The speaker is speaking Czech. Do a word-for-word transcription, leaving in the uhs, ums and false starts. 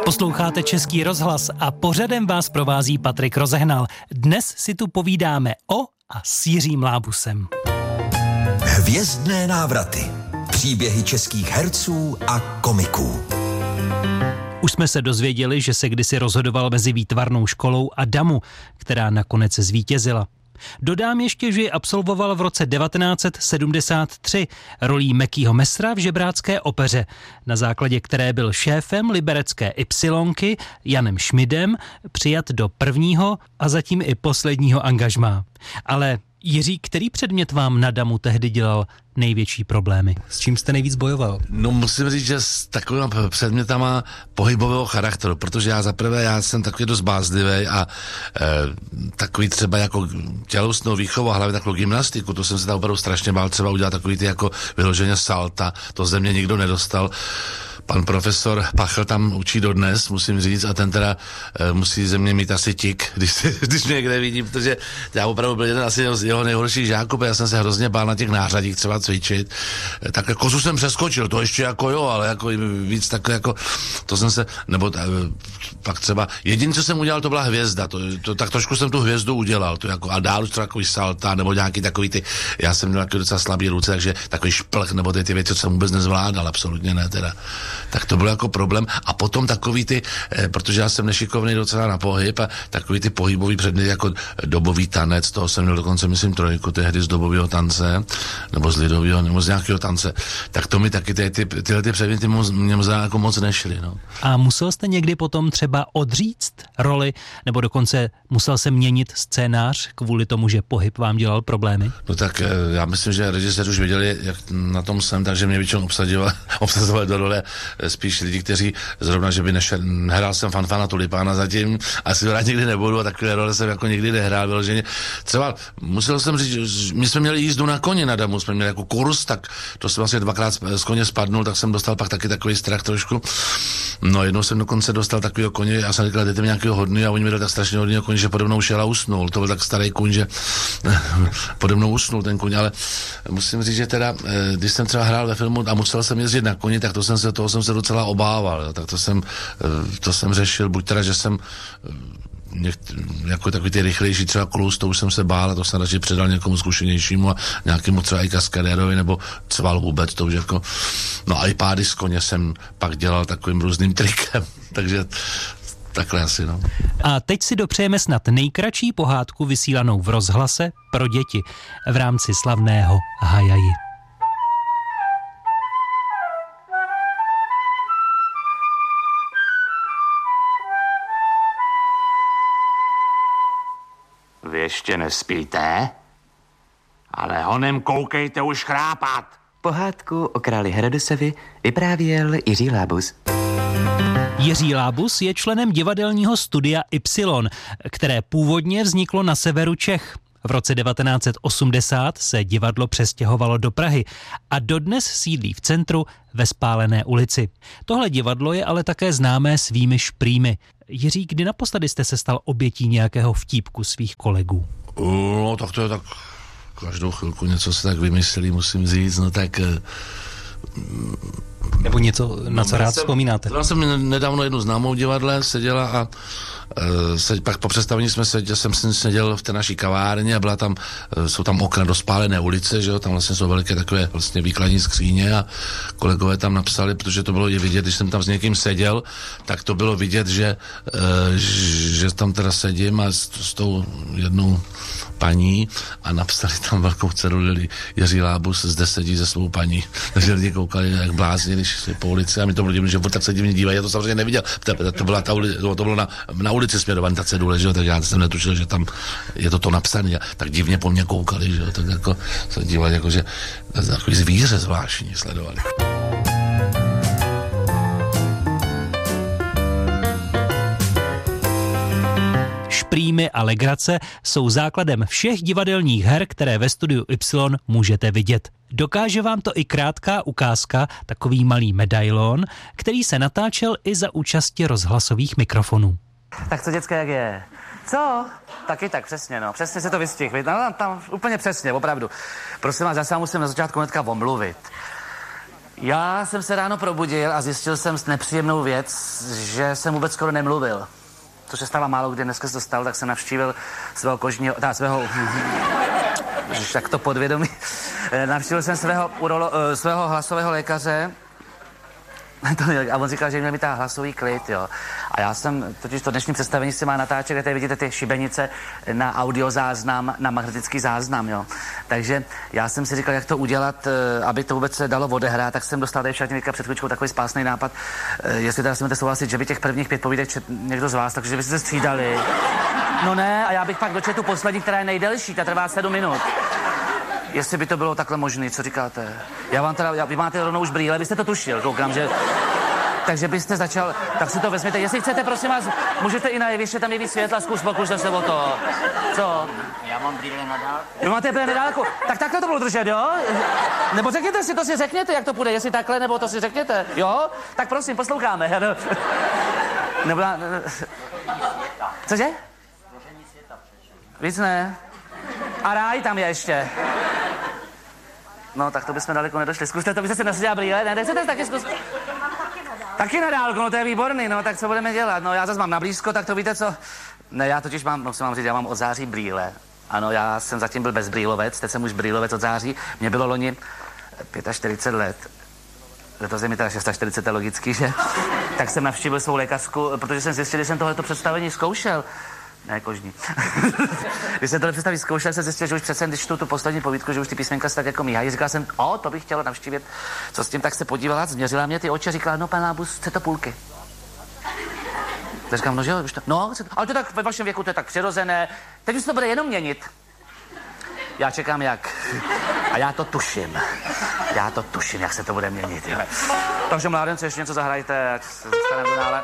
Posloucháte Český rozhlas a pořadem vás provází Patrik Rozehnal. Dnes si tu povídáme o a s Jiřím Lábusem. Hvězdné návraty. Příběhy českých herců a komiků. Už jsme se dozvěděli, že se kdysi rozhodoval mezi Výtvarnou školou a Damu, která nakonec zvítězila. Dodám ještě, že ji absolvoval v roce devatenáct set sedmdesát tři rolí Mekýho Messra v Žebrácké opeře, na základě které byl šéfem liberecké Ypsilonky Janem Šmidem přijat do prvního a zatím i posledního angažmá. Ale Jiří, který předmět vám na Damu tehdy dělal největší problémy? S čím jste nejvíc bojoval? No musím říct, že s takovými předmětama pohybového charakteru, protože já zaprvé, já jsem takový dost bázlivý a e, takový třeba jako tělesnou výchovu a hlavně takovou gymnastiku, to jsem se tam opravdu strašně bál třeba udělat takový ty jako vyloženě salta, to ze mě nikdo nedostal. Pan profesor Pachl tam učí dodnes, musím říct, a ten teda e, musí ze mě mít asi tik, když, se, když mě někde vidím, protože já opravdu byl jeden asi z jeho nejhorších žáků, já jsem se hrozně bál na těch nářadích třeba cvičit. E, tak kozu jsem přeskočil, to ještě jako jo, ale jako víc tak jako, to jsem se, nebo e, pak třeba, jediné, co jsem udělal, to byla hvězda, to, to, tak trošku jsem tu hvězdu udělal, to jako, a dál už třeba takový salta, nebo nějaký takový ty, já jsem měl takový docela slabý ruce, takže takový šplch, nebo ty, ty věci, co jsem vůbec nezvládal, absolutně ne teda. Tak to byl jako problém. A potom takový ty, eh, protože já jsem nešikovný docela na pohyb a takový ty pohybový předměty jako dobový tanec, toho jsem měl dokonce, myslím, trojku tehdy z dobového tance, nebo z lidového, nebo z nějakého tance. Tak to mi taky ty, ty, tyhle ty předměty mě možná jako moc nešly. No. A musel jste někdy potom třeba odříct roli, nebo dokonce musel se měnit scénář kvůli tomu, že pohyb vám dělal problémy? No tak eh, já myslím, že režiséři už věděli, jak na tom jsem, takže mě většinou obsazovali do role spíš lidi, kteří zrovna, že by nešel, nehrál jsem Fanfana Tulipána zatím, asi to rád nikdy nebudu a takové role jsem jako nikdy nehrál vyloženě. Třeba musel jsem říct, my jsme měli jízdu na koni na Damu, jsme měli jako kurz, tak to jsem vlastně dvakrát z koně spadnul, tak jsem dostal pak taky takový strach trošku. No jednou jsem dokonce dostal takového koně, já jsem říkal, dejte mi nějakého hodný a oni mi dali tak strašně hodného koně, že pode mnou šel a usnul. To byl tak starý kůň, že pode mnou usnul ten kůň, ale musím říct, že teda, když jsem třeba hrál ve filmu a musel jsem jezdit na koni, tak to jsem se, toho jsem se docela obával, jo. Tak to jsem, to jsem řešil, buď teda, že jsem něk, jako takový ty rychlejší třeba klus, to už jsem se bál a to jsem radši předal někomu zkušenějšímu a nějakému třeba i kaskadérovi nebo cval vůbec, to už jako, no a i pády z koně jsem pak dělal takovým různým trikem, takže takhle asi, no. A teď si dopřejeme snad nejkratší pohádku vysílanou v rozhlase pro děti v rámci slavného Hajaji. Vy ještě nespíte? Ale honem koukejte už chrápat. Pohádku o králi Herodesovi vyprávěl Jiří Lábus. Jiří Lábus je členem divadelního studia Y, které původně vzniklo na severu Čech. V roce devatenáct set osmdesát se divadlo přestěhovalo do Prahy a dodnes sídlí v centru ve Spálené ulici. Tohle divadlo je ale také známé svými šprýmy. Jiří, kdy naposledy jste se stal obětí nějakého vtípku svých kolegů? No, tak to je tak každou chvilku něco se tak vymyslí, musím říct, no tak... Nebo něco, na co no, rád jsem, vzpomínáte? Já jsem nedávno jednu známou divadle seděla a uh, se, pak po představení jsme seděl, jsem seděl v té naší kavárně a byla tam, uh, jsou tam okna do Spálené ulice, že jo, tam vlastně jsou veliké takové vlastně výkladní skříně a kolegové tam napsali, protože to bylo i vidět, když jsem tam s někým seděl, tak to bylo vidět, že, uh, že tam teda sedím a s, s tou jednou paní a napsali tam velkou ceduli Jiří Lábus zde sedí se svou paní. Takže lidi koukali jak blázni, když šli po ulici a mi to bylo divné, že tak se divně dívají, já to samozřejmě neviděl. To, to, byla ta uli, to bylo na, na ulici směrovaný ta cedule, že jo, tak já jsem netušil, že tam je to to napsané. Tak divně po mně koukali, že jo, tak jako se dívali, jako že takový zvíře zvláštní sledovali. Šprýmy a legrace jsou základem všech divadelních her, které ve studiu Y můžete vidět. Dokáže vám to i krátká ukázka, takový malý medailon, který se natáčel i za účasti rozhlasových mikrofonů. Tak co, děcka, jak je? Co? Taky tak, přesně, no. Přesně se to vystihl. No, tam, tam úplně přesně, opravdu. Prosím vás, já se vám musím na začátku hnedka omluvit. Já jsem se ráno probudil a zjistil jsem nepříjemnou věc, že jsem vůbec skoro nemluvil. To se stává málo kdy, dneska se to stalo, tak jsem navštívil svého kožního, teda svého, tak to podvědomí, navštívil jsem svého, urolo, svého hlasového lékaře a on říkal, že měl mít hlasový klid, jo. A já jsem, totiž to dnešní představení se má natáčet, kde tady vidíte ty šibenice na audiozáznam, na magnetický záznam, jo. Takže já jsem si říkal, jak to udělat, aby to vůbec se dalo odehrát, tak jsem dostal tady však před chvíličkou takový spásný nápad, jestli teda si můžete souhlasit, že by těch prvních pět povídek čet někdo z vás, takže byste se střídali. No ne, a já bych pak dočetl tu poslední, která je nejdelší, ta trvá sedm minut. Jestli by to bylo takhle možné, co říkáte? Já vám teda, já, vy máte rovnou už brýle, vy jste to tušil, koukám, že... Takže byste začal, tak si to vezměte. Jestli chcete, prosím vás, můžete i na jeviště, tam je víc světla, zkus, pokušte se o to. Co? Já mám brýle na dálku. Vy máte brýle na dálku? Tak takhle to budu držet, jo? Nebo řekněte si, to si řekněte, jak to půjde, jestli takhle, nebo to si řekněte, jo? Tak prosím, posloucháme. Nebo... Cože? Víc ne. A ráj tam je ještě. No, tak to bychom daleko nedošli. Zkuste to, byste si nasadila brýle, ne? Nechcete taky zkusit? Taky na dálku, no to je výborný, no tak co budeme dělat? No já zase mám na blízko, tak to víte co? Ne, já totiž mám, no se mám říct, já mám od září brýle. Ano, já jsem zatím byl bezbrýlovec, teď jsem už brýlovec od září. Mně bylo loni čtyřicet pět let. Letos je mi teda čtyřicet šest, je logický, že? Tak jsem navštívil svou lékařku, protože jsem zjistil, že jsem tohleto představení zkoušel. Ne, kožní. Když jsem tohle představit zkoušel, jsem zjistil, že už přece, když čtu tu poslední povídku, že už ty písmenka se tak jako míhají. Říkal jsem, o, to bych chtěla navštívit. Co s tím, tak se podívala, změřila mě ty oči a říkala, no, pan Lábus, chce to půlky. Tak říkám, no, že jo, už to, no, ale to tak ve vašem věku, to je tak přirozené. Teď už to bude jenom měnit. Já čekám jak. A já to tuším. Já to tuším, jak se to bude měnit. Jo. Takže mládenci, ještě něco zahrajte, ať se dostaneme do nále.